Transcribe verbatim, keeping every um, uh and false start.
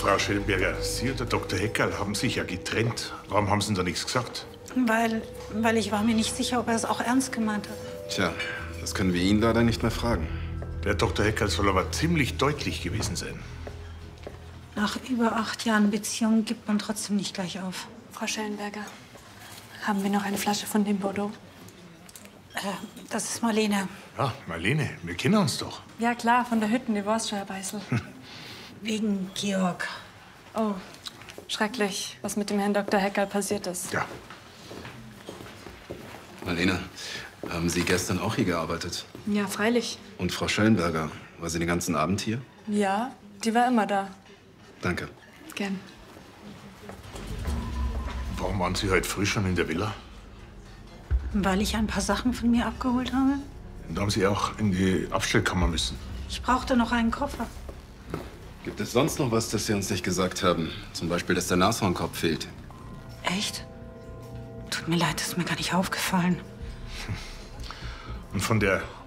Frau Schellenberger, Sie und der Doktor Heckerl haben sich ja getrennt. Warum haben Sie denn da nichts gesagt? Weil, weil ich war mir nicht sicher, ob er es auch ernst gemeint hat. Tja, das können wir ihn leider nicht mehr fragen. Der Doktor Heckerl soll aber ziemlich deutlich gewesen sein. Nach über acht Jahren Beziehung gibt man trotzdem nicht gleich auf. Frau Schellenberger, haben wir noch eine Flasche von dem Bordeaux? Äh, das ist Marlene. Ja, Marlene, wir kennen uns doch. Ja klar, von der Hütten, die Wurststeuerbeißel. Wegen Georg. Oh, schrecklich, was mit dem Herrn Doktor Heckerl passiert ist. Ja. Marlene, haben Sie gestern auch hier gearbeitet? Ja, freilich. Und Frau Schellenberger, war sie den ganzen Abend hier? Ja, die war immer da. Danke. Gern. Warum waren Sie heute früh schon in der Villa? Weil ich ein paar Sachen von mir abgeholt habe. Da haben Sie auch in die Abstellkammer müssen. Ich brauchte noch einen Koffer. Gibt es sonst noch was, das Sie uns nicht gesagt haben? Zum Beispiel, dass der Nashornkopf fehlt. Echt? Tut mir leid, das ist mir gar nicht aufgefallen. Und von der